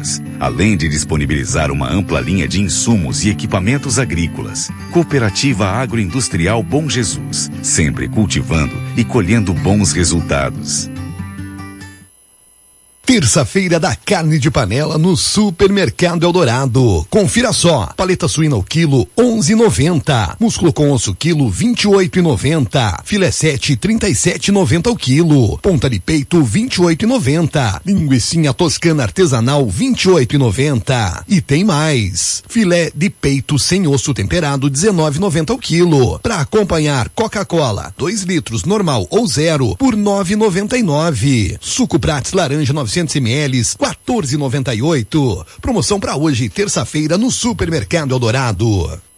culturas, além de disponibilizar uma ampla linha de insumos e equipamentos agrícolas. Cooperativa Agroindustrial Bom Jesus, sempre cultivando e colhendo bons resultados. Terça-feira da carne de panela no Supermercado Eldorado. Confira só. Paleta suína ao quilo 11,90. Músculo com osso quilo 28,90. Filé 7 37,90 ao quilo. Ponta de peito 28,90. Linguicinha toscana artesanal 28,90. E tem mais. Filé de peito sem osso temperado 19,90 ao quilo. Para acompanhar Coca-Cola 2 litros normal ou zero por 9,99. Suco Prats laranja 900 ml, 14,98. Promoção para hoje, terça-feira, no Supermercado Eldorado.